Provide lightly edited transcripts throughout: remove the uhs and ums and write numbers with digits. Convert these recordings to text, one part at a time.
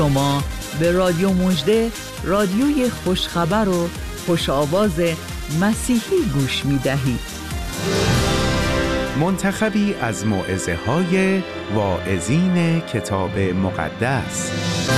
شما به رادیو مژده، رادیوی خوشخبر و خوش آواز مسیحی گوش می دهید. منتخبی از موعظه‌های واعظین کتاب مقدس.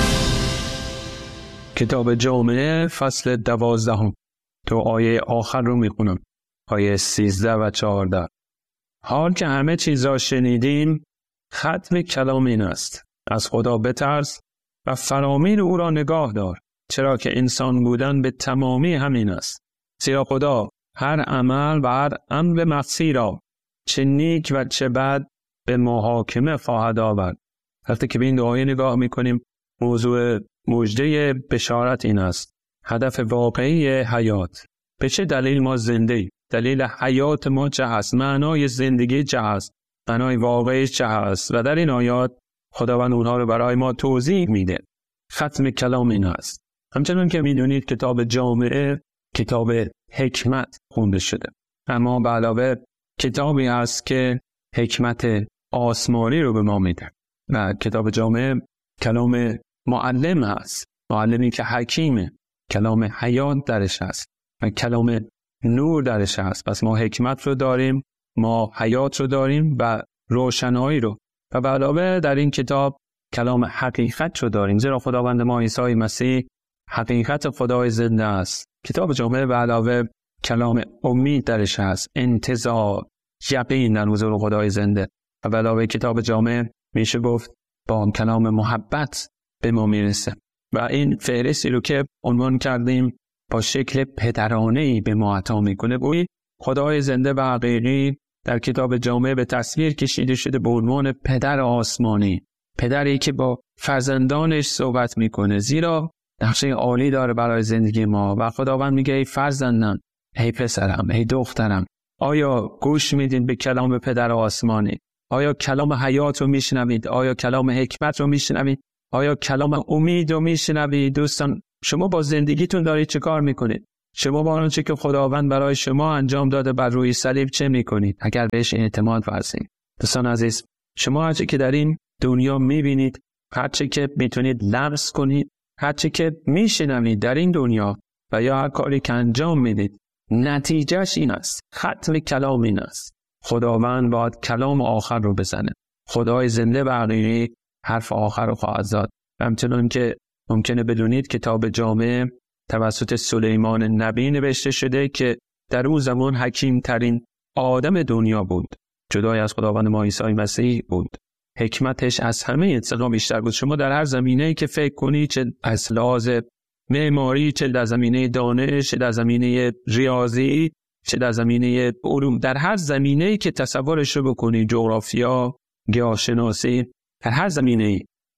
کتاب جامعه فصل 12 تو آیه آخر رو میخونم، آیه 13 و 14. حال که همه چیز را شنیدیم، ختم کلام این است: از خدا بترس و فرامین او را نگاه دار، چرا که انسان بودن به تمامی همین است. زیرا خدا هر عمل و هر امر مقصی را چه نیک و چه بد به محاکمه خواهد آورد. وقتی که به این دعای نگاه میکنیم، موضوع مژده بشارت این است: هدف واقعی حیات. به چه دلیل ما زنده ایم؟ دلیل حیات ما چه هست؟ معنای زندگی چه هست؟ معنای واقعی چه هست؟ و در این آیات خداوند اونها رو برای ما توضیح میده. ختم کلام این است. همچنان که میدونید کتاب جامعه کتاب حکمت خونده شده، اما به علاوه کتابی هست که حکمت آسمانی رو به ما میده. و کتاب جامعه کلام معلم هست، معلمی که حکیمه، کلام حیات درش هست و کلام نور درش هست. پس ما حکمت رو داریم، ما حیات رو داریم و روشنایی رو، و به علاوه در این کتاب کلام حقیقت رو داریم، زیرا خداوند ما عیسی مسیح حقیقت خدای زنده است. کتاب جامعه به علاوه کلام امید درش هست، انتظار، یقین در حضور خدای زنده. و به علاوه کتاب جامعه میشه گفت با کلام محبت به ما میرسه. و این فهرستی رو که عنوان کردیم با شکل پدرانه‌ای به ما عطا میکنه. گویی خدای زنده و حقیقی در کتاب جامعه به تصویر کشیده شده به عنوان پدر آسمانی، پدری که با فرزندانش صحبت میکنه، زیرا نقشه عالی داره برای زندگی ما. و خداوند میگه ای فرزندان، ای پسرم، ای دخترم، آیا گوش میدین به کلام پدر آسمانی؟ آیا کلام حیات رو میشنوید؟ آیا کلام حکمت رو میشنوید؟ آیا کلام امید رو میشنوید؟ دوستان، شما با زندگیتون دارید چه کار میکنید؟ شما با آنچه که خداوند برای شما انجام داده بر روی صلیب چه میکنید اگر بهش اعتماد ورزید؟ دوستان عزیز، شما هرچه که در این دنیا میبینید، هرچه که میتونید لمس کنید، هرچه که میشنوید در این دنیا و یا هر کاری که انجام میدید، نتیجهش این است، ختم کلام این است. خداوند باید کلام آخر رو بزنه. خدای زنده و حقیقی حرف آخر رو خواهد زد. همچنان که ممکنه بدونید کتاب جامعه توسط سلیمان نبی نوشته شده که در اون زمان حکیم ترین آدم دنیا بود، جدای از خداوند ما عیسی مسیح بود. حکمتش از همه انسان بیشتر بود. شما در هر زمینه‌ای که فکر کنید، چه از لحاظ معماری، چه در زمینه دانش، چه در زمینه ریاضی، چه در زمینه علوم، در هر زمینه‌ای که تصورش رو بکنید، جغرافیا، گیاهشناسی، در هر زمینه‌ای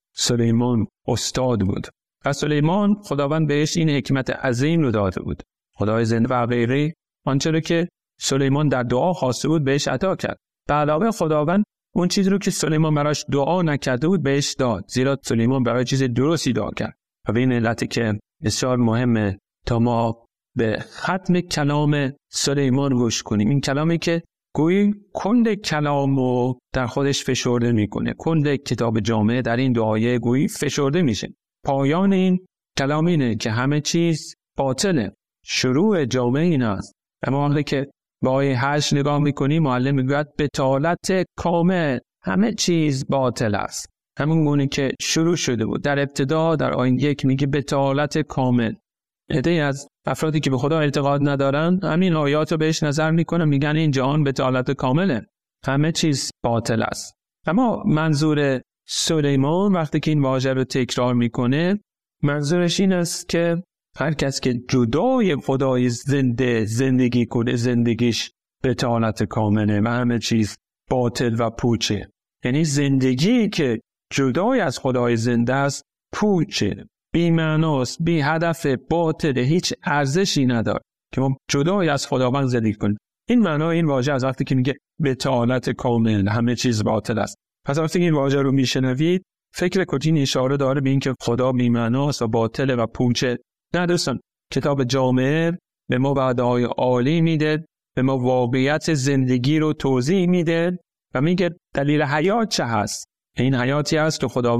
سلیمان استاد بود. و سلیمان خداوند بهش این حکمت عظیم رو داده بود. خدای زنده و حقیقی آنچه رو که سلیمان در دعا خواسته بود بهش عطا کرد. به علاوه خداوند اون چیزی رو که سلیمان براش دعا نکرده بود بهش داد، زیرا سلیمان برای چیز درستی دعا کرد. و به این علتی که بسیار مهمه تا ما به ختم کلام سلیمان گوش کنیم. این کلامی که گویی کل کلام رو در خودش فشرده میکنه. کل کتاب جامعه در این دعایه گویی فشرده میشه. پایان این کلام اینه که همه چیز باطله. شروع جامعه این است. اما وقتی که با آیه 8 نگاه میکنیم، معلم میگه بتالت کامل، همه چیز باطل است. همون گونه که شروع شده بود در ابتدا در آیه 1 میگه بتالت کامل. عده‌ای از افرادی که به خدا اعتقاد ندارن همین آیات رو بهش نظر میکنن، میگن این جهان بتالت کامله، همه چیز باطل است. اما منظور سلیمان وقتی که این واژه رو تکرار میکنه، منظورش این است که هر کس که جدای خدای زنده زندگی کنه، زندگیش بتالت کامله و همه چیز باطل و پوچه. یعنی زندگی که جدای از خدای زنده است پوچه، بی معناست، بی هدف، باطل، هیچ ارزشی نداره که ما جدای از خداوند زندگی کنیم. این معنای این واژه از وقتی که میگه بتالت کامل، همه چیز باطل است. پس وقتی این واژه رو میشنوید فکر کنید اشاره داره به این که خدا بی معناست و باطل و پوچه. نه دوستان، کتاب جامعه به ما وعده‌های عالی میده، به ما واقعیت زندگی رو توضیح میده و میگه دلیل حیات چه هست. این حیاتی هست که خداوند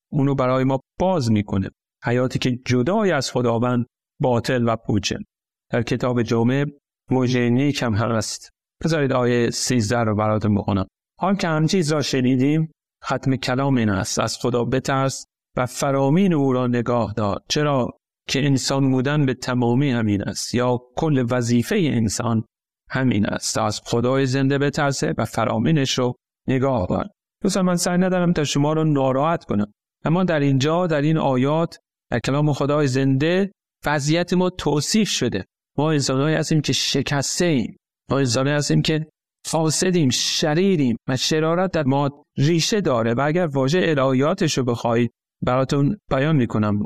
اونو برای ما باز میکنه. حیاتی که جدای از خداوند باطل و پوچه. در کتاب جمعه موضوع نیک هم هست. بذارید آیه 13 رو براتون بخونم. حال که همه چیز را شنیدیم، ختم کلام این است: از خدا بترس و فرامین او را نگاه دار، چرا که انسان بودن به تمامی همین است، یا کل وظیفه انسان همین است، از خدای زنده بترسه و فرامینش رو نگاه دار. دوستان من سعی ندارم تا شما رو ناراحت کنم، اما در اینجا در این آیات در کلام خدای زنده وضعیت ما توصیف شده. ما انسان‌هایی هستیم که شکسته ایم، ما انسان‌هایی هستیم که فاسدیم، شریریم و شرارت در ما ریشه داره و اگر واژه الهیاتش رو بخواید براتون بیان میکنم،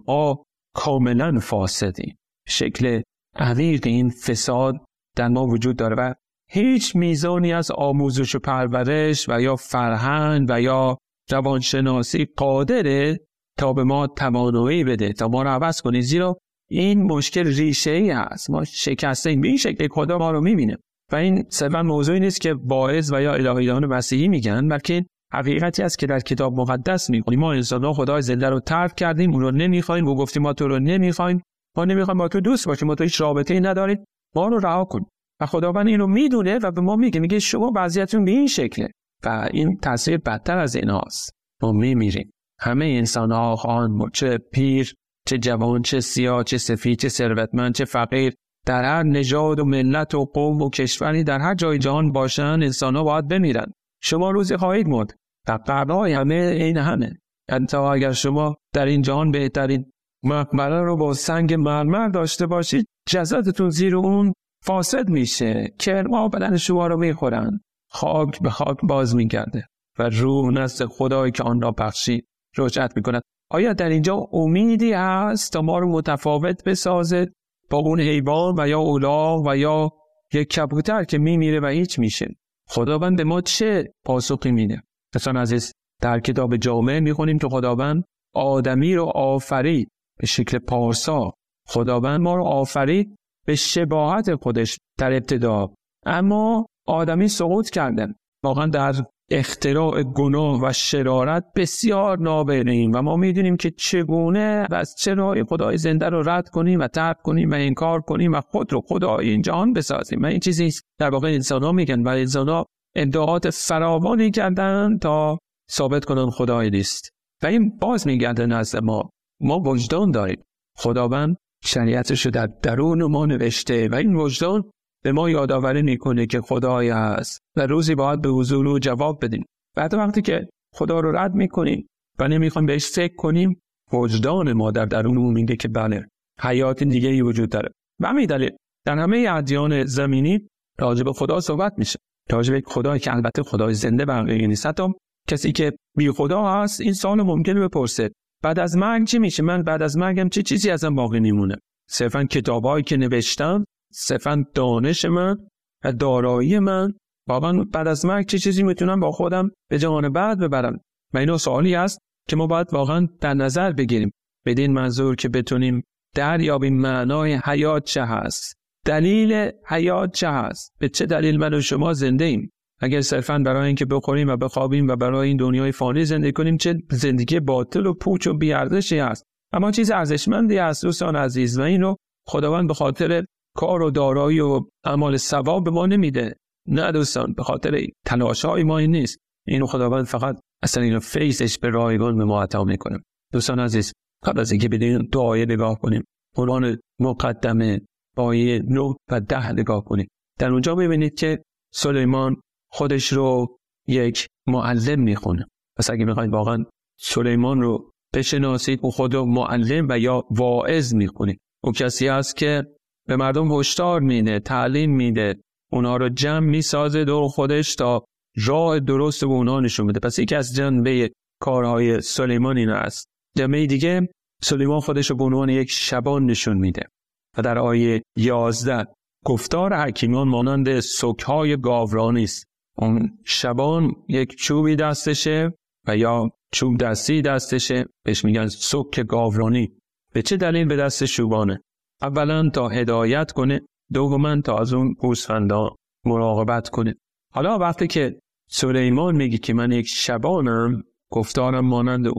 کاملا فاسدیم. شکل عمیق این فساد در ما وجود داره و هیچ میزانی از آموزش و پرورش و یا فرهنگ و یا روانشناسی قادره تا به ما توانایی بده تا ما رو عوض کنه، زیرا این مشکل ریشه‌ای هست. ما شکسته ایم. این شکل خدا ما رو میبینه و این صرفا موضوعی نیست که واعظ و یا الهیان مسیحی میگن، بلکه حقیقتی است که در کتاب مقدس میخونیم. ما انسان‌ها خدای زنده رو ترک کردیم، اون رو نمیخوایم، و گفتیم ما تو رو نمیخوایم، ما نمیخوایم با تو دوست باشیم، ما تو هیچ رابطه‌ای نداریم، ما رو رها کن. و خداوند اینو میدونه و به ما میگه شما وضعیتتون به این شکله و این تاثیر بدتر از ایناست. ما میمیریم. همه انسان‌ها، خان، چه پیر، چه جوان، چه سیاه، چه سفید، چه ثروتمند، چه فقیر، در هر نژاد و ملت و قوم و کشوری در هر جای جهان باشن، انسان‌ها باید بمیرن. شما روزی خواهید مرد. در قرن‌های همه این همه. حتی اگر شما در این جهان بهترین مقبره رو با سنگ مرمر داشته باشید، جسدتون زیر اون فاسد میشه، کرما بدن شما رو میخورن، خاک به خاک باز میگرده و روح نزد خدایی که آن را بخشید رجعت میکند. آیا در اینجا امیدی هست تا ما رو متفاوت بسازه با اون حیوان و یا الاغ و یا یک کبوتر که میمیره و هیچ میشه؟ خداوند به ما چه پاسخی میده؟ دوستان عزیز، در کتاب جامعه میخونیم که خداوند آدمی رو آفرید به شکل پارسا. خداوند ما رو آفرید به شباهت خودش در ابتدا، اما آدمی سقوط کردن. واقعا در اختراع گناه و شرارت بسیار نابغه‌ایم و ما میدونیم که چگونه و از چه راهی خدای زنده رو رد کنیم و ترک کنیم و انکار کنیم و خود رو خدای این جهان بسازیم. و این چیزی در واقع انسان‌ها میگن و انسان‌ها ادعاات فراوانی کردن تا ثابت کنن خدای نیست و این باز میگرده نزد ما. ما وجدان داریم. خداوند شریعتش رو در درون ما نوشته و این وجدان به ما یادآوری میکنه که خدای هست و روزی باید به حضور او جواب بدیم. بعد وقتی که خدا رو رد میکنیم و نمیخوایم بهش فکر کنیم، وجدان ما در درونمون میگه که بله، حیات دیگه ای وجود داره. و همین دلیل در همه ادیان زمینی راجع به خدا صحبت میشه، راجع به خدایی که البته خدای زنده و حقیقی نیست. حتی کسی که بی خدا هست این سوال ممکنه بپرسه بعد از مرگ چی میشه؟ من بعد از مرگم چه چیزی ازم باقی نمونه؟ صرفا کتابایی که نوشتم، صرفا دانش من و دارایی من، واقعا بعد از مرگ چه چیزی میتونم با خودم به جهان بعد ببرم؟ و اینو سوالی هست که ما باید واقعا در نظر بگیریم، بدین منظور که بتونیم دریابیم معنای حیات چه هست، دلیل حیات چه هست، به چه دلیل من و شما زنده ایم. اگر صرفا برای اینکه بخوریم و بخوابیم و برای این دنیای فانی زندگی کنیم، چه زندگی باطل و پوچ و بی‌ارزشی است. اما چیز ارزشمندی است دوستان عزیز و اینو خداوند به خاطر کار و دارایی و اعمال ثواب به ما نمیده. نه دوستان، به خاطر تلاش‌های ما این نیست. اینو خداوند فقط اصلا اینو فیضش به رایگان به ما عطا میکنه. دوستان عزیز، قبل از اینکه بدین دعای نگاه کنیم، قرآن مقدمه آیه 9 و 10 نگاه کنیم. در اونجا می‌بینید که سلیمان خودش رو یک معلم میخونه. پس اگه میخواید واقعا سلیمان رو بشناسید، او خود رو معلم و یا واعظ میخونه. او کسی است که به مردم هشدار میده، تعلیم میده، اونا رو جمع میسازه دور خودش تا راه درست به اونا نشون بده. پس یکی از جنبه کارهای سلیمان این است. جنبه دیگه، سلیمان خودش رو به عنوان یک شبان نشون میده و در آیه 11 گفتار حکیمان مانند سکهای گاورانی است. اون شبان یک چوبی دستشه و یا چوب دستی دستشه، بهش میگن سک گاورانی. به چه دلیل به دست شوبانه؟ اولا تا هدایت کنه، دوما تا از اون گوسفندان مراقبت کنه. حالا وقتی که سلیمان میگه که من یک شبانم، گفتارم مانند اون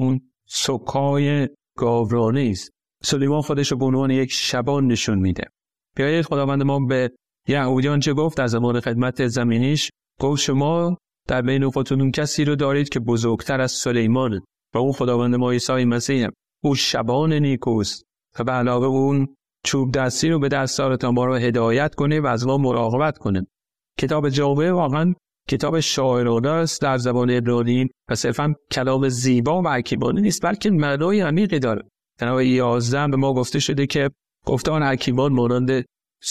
سکای گاورانه است. سلیمان خودش رو به عنوان یک شبان نشون میده. بیایید خداوند ما به یهودیان چه گفت در زمان خدمت زمینیش؟ گفت شما در بین خودتون کسی رو دارید که بزرگتر از سلیمانه و اون خداوند ما عیسی مسیح. او شبان نیکوست و به علاوه اون چوب دستی رو به دست داره تا ما رو هدایت کنه و از ما مراقبت کنه. کتاب جامع واقعا کتاب شاعرانه است در زبان عبرانی و صرفا کلام زیبا و حکیمانه نیست، بلکه معنای عمیقی داره. در آیه 11 به ما گفته شده که گفتار حکیمان مانند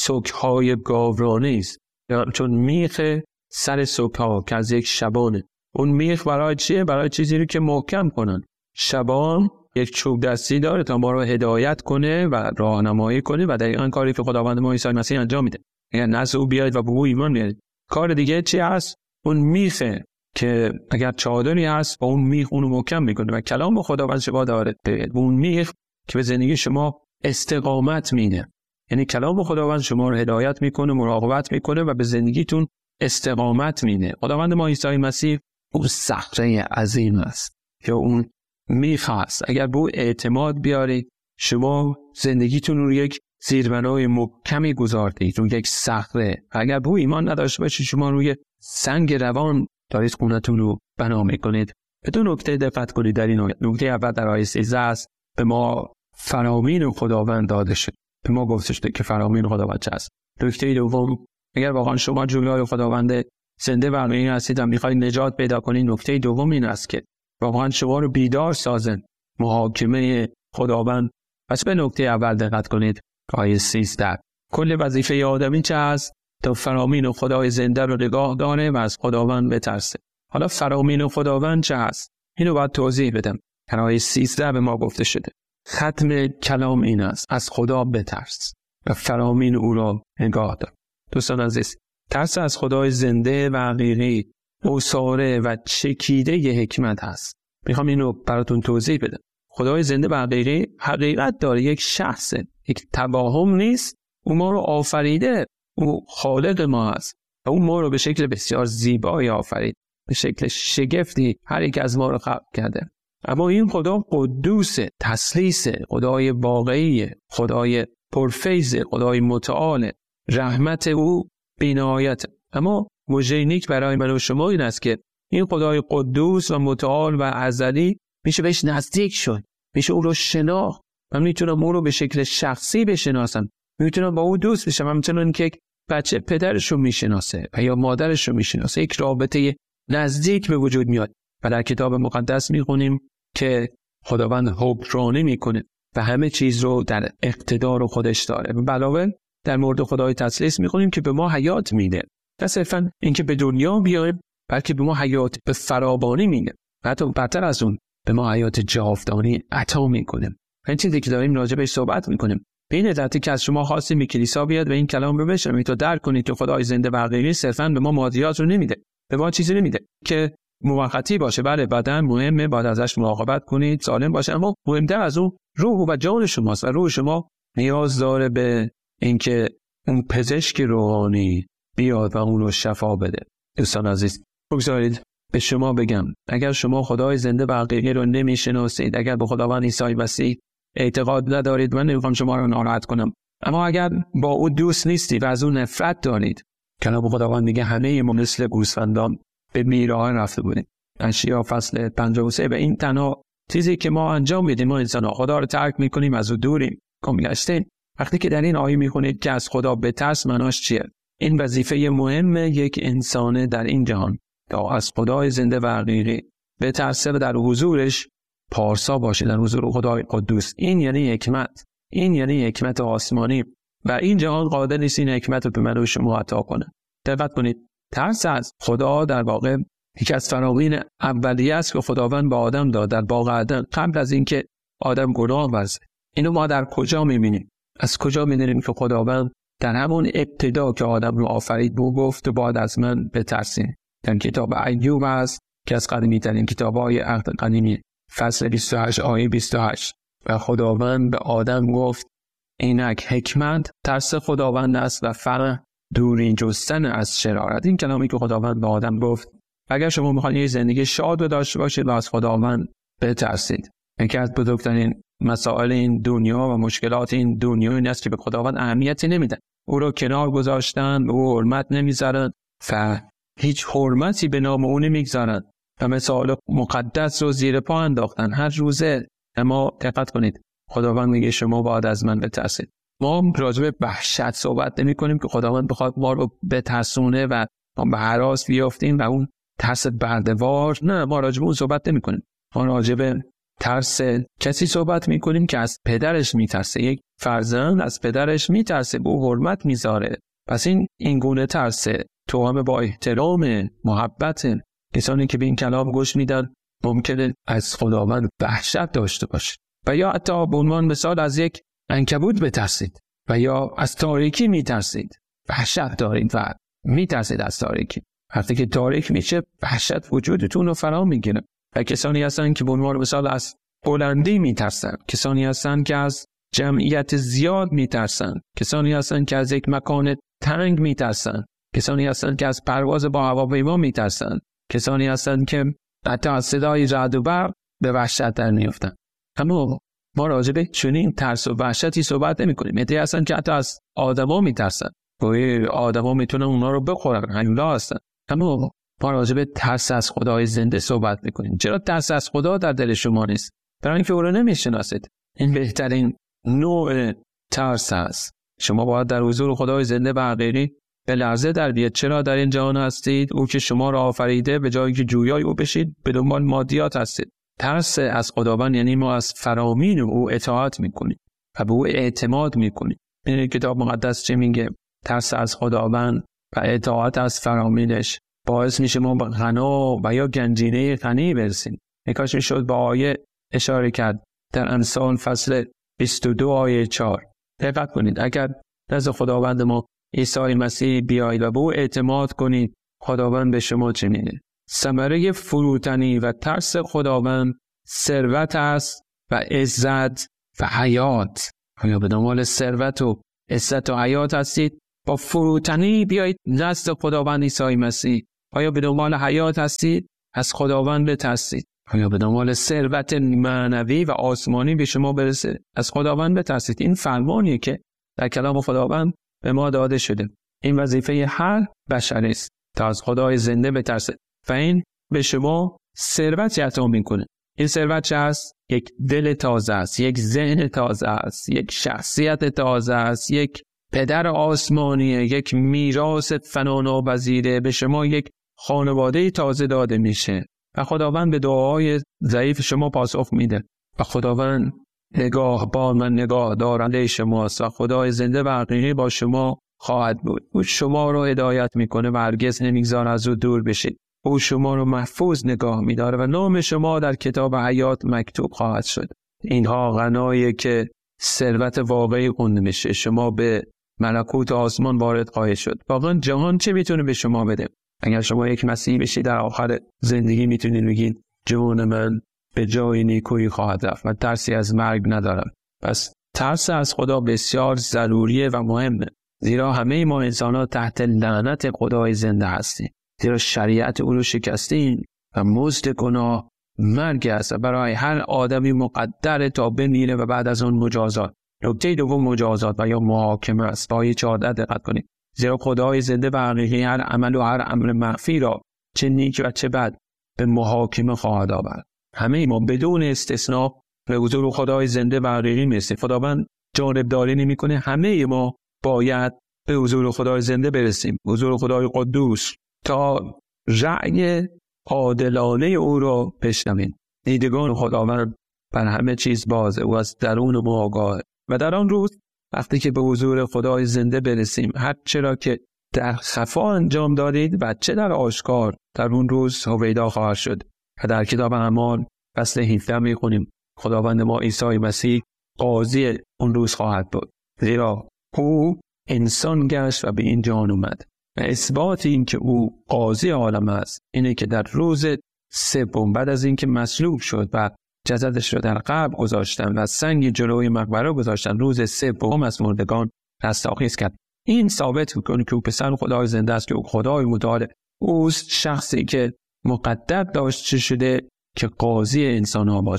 سکهای گاورانه است، چون میخ سر سکها که از یک شبانه. اون میخ برای چیه؟ برای چیزی رو که محکم کنن. شبان یک چوب دستی داره تا ما رو هدایت کنه و راهنمایی کنه و دقیقاً کاری که خداوند ما عیسی مسیح انجام میده. اگر نزد او بیاید و به او ایمان بیارید. کار دیگه چی هست؟ اون میخه که اگر چادری هست با اون میخ اونو محکم میکنه و کلام خداوند شما داره به اون میخ که به زندگی شما استقامت میده. یعنی کلام خداوند شما رو هدایت میکنه، مراقبت میکنه و به زندگیتون استقامت میده. خداوند ما عیسی مسیح اون صخره عظیم است یا اون میخ است. اگر به او اعتماد بیارید شما زندگیتون رو یک زیربنای محکمی گذاردید، رو یک صخره. اگر به او ایمان نداشته باشید شما روی سنگ روان دارید خونتون رو بنا میکنید. به دو نکته دقت کنید در این آیه. نکته اول در آیه 13 است به ما فرامین خداوند داده شد. به ما گفته شده که فرامین خداوند چه است. نکته دوم، اگر واقعا شما جلوی خداوند زنده و حقیقی هستید و میخواید نجات پیدا کنید، نکته دوم این است که واقعا شما رو بیدار سازن محاکمه خداوند. پس به نکته اول دقت کنید. آیه 13 کل وظیفه آدمی چه است؟ تا فرامین خدای زنده رو نگاه داره و از خداوند بترسه. حالا فرامین خداوند چه است؟ اینو باید توضیح بدم. در آیه 13 به ما گفته شده ختم کلام این است: از خدا بترس و فرامین او را نگاه دار. دوستان عزیز، ترس از خدای زنده و حقیقی اساره و چکیده ی حکمت هست. میخوام اینو براتون توضیح بدم. خدای زنده و حقیقی حقیقت داره، یک شخصه، یک توهم نیست. او ما رو آفریده، او خالق ما است و او ما رو به شکل بسیار زیبایی آفرید، به شکل شگفتی هر یک از ما رو خلق کرده. اما این خدا قدوس، تسلیس، خدای واقعی، خدای پرفیض، خدای متعال، رحمت او بی‌نهایت. اما مژده نیک برای من و شما این است که این خدای قدوس و متعال و ازلی میشه بهش نزدیک شد، میشه او رو شناخت. من میتونم او رو به شکل شخصی بشناسم، میتونم با او دوست بشم. من میتونم که یک بچه پدرش رو میشناسه و یا مادرش رو میشناسه، یک رابطه نزدیک به وجود میاد. و در کتاب مقدس میخونیم که خداوند حکمرانی میکنه و همه چیز رو در اقتدار خودش داره. و علاوه در مورد خدای تسلیس میخونیم که به ما حیات میده. نه صرفا اینکه به دنیا بیایم، بلکه به ما حیات به فراوانی میده. و حتی بدتر از اون به ما حیات جاودانی عطا میکنه. این چیزی که داریم راجع بهش صحبت میکنیم. به این علت که از شما خواستیم به کلیسا بیاد و این کلام رو بشنوید تا درک کنید که خدای زنده و حقیقی صرفا به ما مادیات رو نمیده، به ما چیزی نمیده که موقتی باشه. بله بدن مهمه، باید ازش مراقبت کنید، سالم باشه، اما مهمتر از اون روح و جان شماست و روح شما نیاز داره به اینکه اون پزشک روحانی بیاد و اون رو شفا بده. دوستان عزیز، بگذارید به شما بگم اگر شما خدای زنده و حقیقی رو نمیشناسید، اگر به خداوند عیسی مسیح اعتقاد ندارید، من نمیخوام شما رو ناراحت کنم، اما اگر با او دوست نیستید و از اون نفرت دارید، کلام خداوند میگه همه ما مثل گوسفندان به میراث رفته بودیم. اشعیا فصل 53. و این تنها چیزی که ما انجام میدیم، ما انسان خدا رو ترک میکنیم، از او دوریم، گمگشتیم. وقتی که در این آیه میخونید که از خدا بترس، معناش چیه؟ این وظیفه مهم یک انسان در این جهان تا از خدای زنده و حقیقی بترسه و در حضورش پارسا باشه، در حضور خدای قدوس. این یعنی حکمت، این یعنی حکمت آسمانی و این جهان قادر نیست این حکمت رو به من و شما عطا کنه. دقت کنید، ترس از خدا در واقع یکی از فرامین اولیه است که خداوند به آدم داد در باغ عدن قبل از اینکه آدم گناه ورزه. اینو ما در کجا می‌بینیم؟ از کجا می‌دونیم که خداوند در همون ابتدا که آدم رو آفرید گفت باید از من بترسین؟ در کتاب ایوب است که از قدیمی‌ترین کتاب‌های عهد قدیمی، فصل 28 آیه 28. و خداوند به آدم گفت اینک حکمت ترس خداوند است و فرح دوری جستن از شرارت. این کلامی که خداوند به آدم گفت. اگر شما میخواید یه زندگی شاد داشته باشید و از خداوند بترسید، یکی از بزرگترین مسائل این دنیا و مشکلات این دنیا این است که به خداوند اهمیتی نمیدن، او رو کنار گذاشتن، به او حرمت نمیذارن و هیچ حرمتی به نام او نمیگذارن و مسائل مقدس رو زیر پا انداختن هر روزه. اما دقت کنید، خداوند میگه شما باید از من بترسید. ما راجع به وحشت صحبت نمی کنیم که خداوند بخواد ما رو بترسونه و ما به هراس بیافتیم و اون ترس برده‌وار. نه، ما راجع به اون صحبت نمی کنیم. ما راجع به ترس کسی صحبت می کنیم که از پدرش میترسه. یک فرزند از پدرش میترسه، به او حرمت میذاره. پس این گونه ترسه توأم با احترام، محبت. کسانی که به این کلام گوش میدن ممکنه از خداوند وحشت داشته باشه و یا حتی به عنوان مثال از یک عنکبوت بترسید و یا از تاریکی میترسید. وحشت دارید و میترسید از تاریکی. وقتی که تاریک میشه وحشت وجودتون رو فرا میگیره. و کسانی هستن که به عنوان مثال از بلندی میترسن، کسانی هستن که از جمعیت زیاد میترسن، کسانی هستن که از یک مکان تنگ میترسن، کسانی هستن که از پرواز با هواپیما میترسن، کسانی هستن که حتی از صدای رعد و برق به وحشت در میافتن. اما ما راجع به چنین ترس و وحشتی صحبت نمی‌کنیم. عده‌ای هستن که حتی از آدما میترسن، گویا آدما میتونن اونا رو بخورن، هیولا هستن. اما ما راجع به ترس از خدای زنده صحبت می‌کنیم. چرا ترس از خدا در دل شما نیست؟ برای اینکه او رو نمی‌شناسید. این بهترین نوع ترس است. شما باید در حضور خدای زنده و حقیقی به لرزه در بیاد. چرا در این جهان هستید؟ او که شما را آفریده، به جایی که جویای او بشید به دنبال مادیات هستید. ترس از خداوند یعنی ما از فرامین او اطاعت میکنیم و به او اعتماد میکنیم. این کتاب مقدس چه میگه؟ ترس از خداوند و اطاعت از فرامینش باعث میشه ما به غنا و یا گنجینه غنی برسیم. یکاش میشد با آیه اشاره کرد در امثال فصل 22 آیه 4. دقت کنید، اگر نزد خداوند ما عیسی مسیح بیایید و به او اعتماد کنید، خداوند به شما چه میگه؟ ثمره فروتنی و ترس خداوند ثروت است و عزت و حیات. آیا به دنبال ثروت و عزت و حیات هستید؟ با فروتنی بیایید نزد خداوند عیسی مسیح. آیا به دنبال حیات هستید؟ از خداوند بترسید. آیا به دنبال ثروت معنوی و آسمانی به شما برسه؟ از خداوند بترسید. این فرمانیه که در کلام خداوند به ما داده شده. این وظیفه هر بشری است تا از خدای زنده بترسید و این به شما ثروت عطا میکنه. این ثروت چه است؟ یک دل تازه است، یک ذهن تازه است، یک شخصیت تازه است، یک پدر آسمانیه، یک میراث فناناپذیره. به شما یک خانواده تازه داده میشه و خداوند به دعاهای ضعیف شما پاسخ میده و خداوند نگاهبان و نگاه دارنده شماست و خدای زنده و حقیقی با شما خواهد بود. او شما رو هدایت میکنه و هرگز نمیگذاره از او دور بشید. او شما رو محفوظ نگاه میداره و نام شما در کتاب حیات مکتوب خواهد شد. اینها غنایی که ثروت واقعی خونده میشه. شما به ملکوت آسمان وارد خواهید شد. واقعا جهان چه میتونه به شما بده؟ اگر شما یک مسیحی بشید در آخر زندگی میتونید بگید جان من به جای نیکویی خواهد رفت و ترسی از مرگ ندارم. پس ترس از خدا بسیار ضروریه و مهمه، زیرا همه ما انسان‌ها تحت لعنت خدای زنده هستیم، زیرا شریعت او رو شکستیم و مزد گناه مرگ است و برای هر آدمی مقدر تا بمیره و بعد از اون مجازات. نکته دوم مجازات و یا محاکمه است. آیه 14 دقت کنید. زیرا خدای زنده و حقیقی هر عمل و هر امر مخفی را چه نیک و چه بد به محاکمه خواهد آورد. همه ما بدون استثناء به حضور خدای زنده و حقیقی میرسیم. خداوند جانبداری نمی‌کنه. همه ما باید به حضور خدای زنده برسیم، حضور خدای قدوس، تا رأی عادلانه او را بشنویم. دیدگان خداوند بر همه چیز بازه، او از درون ما آگاهه و در آن روز وقتی که به حضور خدای زنده برسیم، هر چرا که در خفا انجام دادید و چه در آشکار در اون روز هویدا خواهد شد. و در کتاب اعمال فصل 17 میخونیم خداوند ما عیسی مسیح قاضی اون روز خواهد بود، زیرا او انسان گشت و به این جهان اومد. و اثبات این که او قاضی عالم است اینه که در روز سوم بعد از اینکه مصلوب شد و جسدش رو در قبر گذاشتن و سنگ جلوی مقبره گذاشتن، روز سوم از مردگان رستاخیز کرد. این ثابت می‌کنه که او پسر خدای زنده است، که او خدای متعال اوست، شخصی که مقدر داشت چه شده که قاضی انسان‌ها باشه.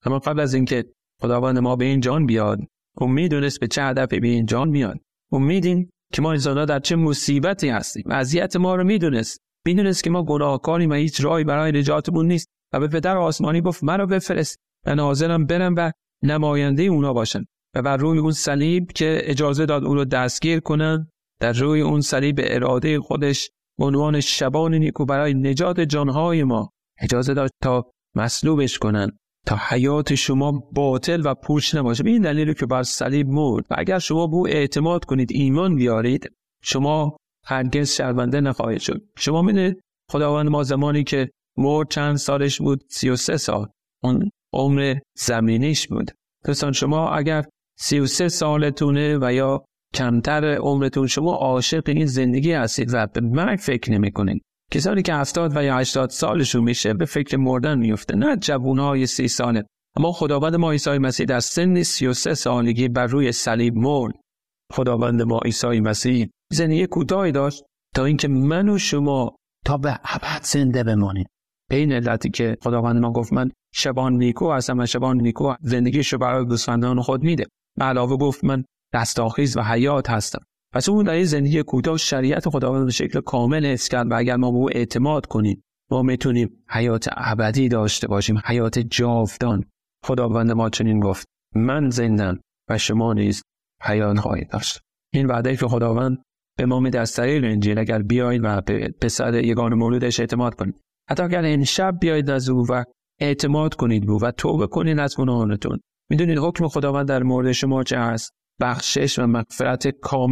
اما قبل از اینکه خداوند ما به این جان بیاد، اون میدونست به چه هدفی به این جان میاد. اون میدین که ما انسان‌ها در چه مصیبتی هستیم. وضعیت ما رو میدونست که ما گناهکاریم و هیچ راهی برای نجاتمون نیست و به پدر آسمانی گفت مرا بفرست و حاضرم برم و نماینده اونا باشم. و بر روی اون صلیب که اجازه داد اون رو دستگیر کنن، در روی اون صلیب به اراده خودش به عنوان شبان نیکو برای نجات جانهای ما اجازه داد تا مصلوبش کنن، تا حیات شما باطل و پوچ نباشه. به این دلیل که بر صلیب مرد و اگر شما به او اعتماد کنید، ایمان بیارید، شما هرگز شرمنده نخواهید شد. شما می‌دونید خداوند ما زمانی که مرد چند سالش بود؟ 33 سال. اون عمر زمینیش بود. دوستان شما اگر 33 سالتونه و یا کمتر عمرتون، شما عاشق این زندگی هستید و به مرگ فکر نمی‌کنید. کسانی که 70 و یا 80 سالشون میشه به فکر مردن میفته، نه جوانای 30 ساله. اما خداوند ما عیسی مسیح در سن 33 سالگی بر روی صلیب مرد. خداوند ما عیسی مسیح زندگی کوتاهی داشت تا اینکه من و شما تا به ابد زنده بمانیم. به این علتی که خداوند ما گفت من شبان نیکو هستم و شبان نیکو زندگیشو برای گوسفندان خود میده. به علاوه گفت من رستاخیز و حیات هستم. پس اون در این زندگی کوتاه شریعت خداوند به شکل کامل حفظ کرد و اگر ما به او اعتماد کنیم ما میتونیم حیات ابدی داشته باشیم، حیات جاودان. خداوند ما چنین گفت من زندم و شما نیز حیات خواهید داشت. این وعده که خداوند به ما میده از طریق انجیل، اگر بیایید و به پسر یگان مولودش اعتماد کنید، حتی اگر این شب بیایید از او و اعتماد کنید و توبه کنید از گناهانتون، میدونید حکم خداوند در مورد شما چه هست؟ بخشش و مغفرت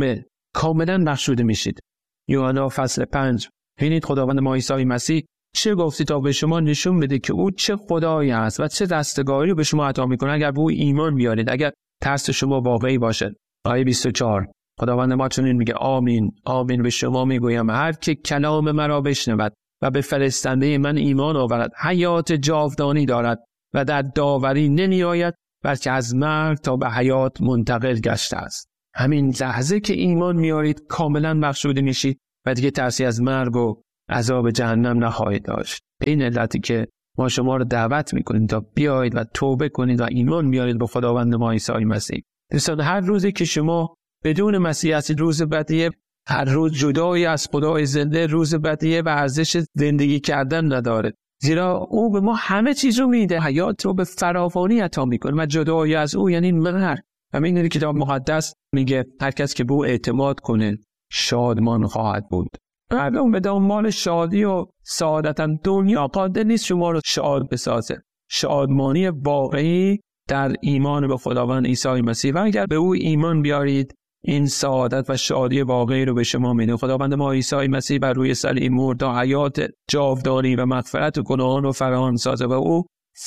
کاملا بخشوده میشید. یوحنا فصل 5. ببینید خداوند ما عیسی مسیح چه گفتی تا به شما نشون بده که او چه خدایی است و چه رستگاری رو به شما عطا میکنه اگر به او ایمان بیارید، اگر ترس شما واقعی باشد. آیه 24 خداوند ما چنین میگه آمین آمین به شما میگویم هر که کلام مرا بشنود و به فرستنده من ایمان آورد حیات جاودانی دارد و در داوری نمی آید بلکه از مرگ تا به حیات منتقل گشته است. همین لحظه که ایمان میارید کاملا بخشوده میشید و دیگه ترسی از مرگ و عذاب جهنم نخواهید داشت. به این علتی که ما شما رو دعوت میکنیم تا بیایید و توبه کنید و ایمان بیارید به خداوند ما عیسی مسیح. دوستان هر روزی که شما بدون مسیح هستید روز بدیه، هر روز جدایی از خدای زنده روز بدیه و ارزش زندگی کردن نداره، زیرا او به ما همه چیز رو میده، حیات رو به فراوانی عطا میکنه و جدایی از او یعنی مرگ. همین کتاب مقدس میگه هر کس که به او اعتماد کنه شادمان خواهد بود. مردم به دنبال شادی و سعادت دنیا قادر نیست شما رو شاد بسازه. شادمانی واقعی در ایمان به خداوند عیسی مسیح و اگر به او ایمان بیارید این سعادت و شادی واقعی رو به شما میده. خداوند ما عیسی مسیح بر روی صلیب مرد تا حیات جاودانی و مغفرت گناهان رو فراهم سازه و او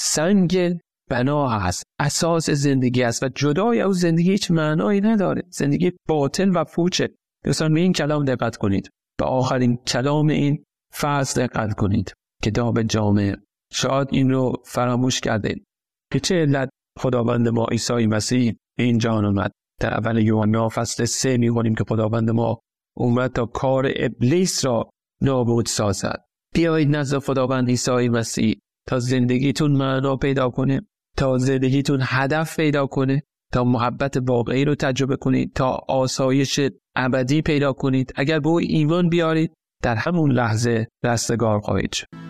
سنگ بنا است، اساس زندگی است و جدای از زندگی هیچ معنایی نداره. زندگی باطل و پوچه. دوستان به این کلام دقت کنید. به آخرین کلام این فصل دقت کنید. کتاب جامع. شاید این رو فراموش کردید که چه علت خداوند ما عیسی مسیح این جهان اومد. در اول یوحنا فصل 3 می‌خونیم که خداوند ما اومد تا کار ابلیس را نابود سازد. بیایید نزد خداوند عیسی مسیح تا زندگیتون معنا پیدا کنه، تا زندگیتون هدف پیدا کنه، تا محبت واقعی رو تجربه کنید، تا آسایش ابدی پیدا کنید. اگر به او ایمان بیارید در همون لحظه رستگار خواهید شد.